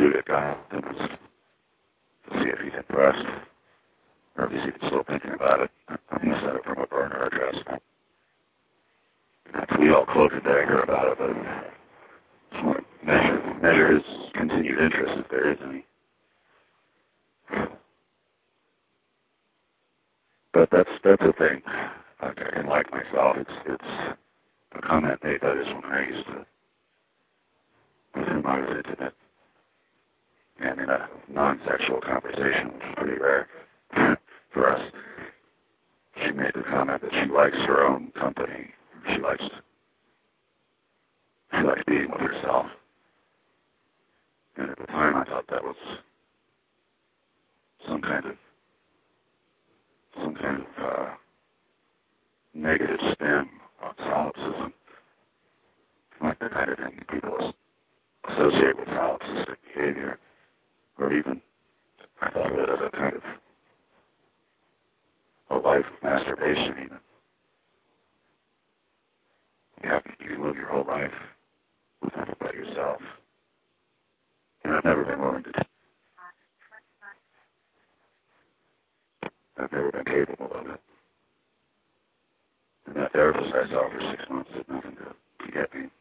suited guy and was to see if he's impressed, or if he's even still thinking about it. I'm going to set it from a burner address. We all cloak and dagger about it, but just want to measure his continued interest if there is any. But that's the thing. I can like myself. It's a comment made by this one I used to, with whom I was intimate, and in a non-sexual conversation, which is pretty rare for us. She made the comment that she likes her own company. She likes being with herself. And at the time, I thought that was some kind of negative spin on solipsism, like the kind of thing people associate with solipsistic behavior, or even I thought of it as a kind of a life of masturbation. Even you can live your whole life with nothing but yourself. And I've never been willing to. I've never been capable of it. And that therapist I saw for 6 months did nothing to get me.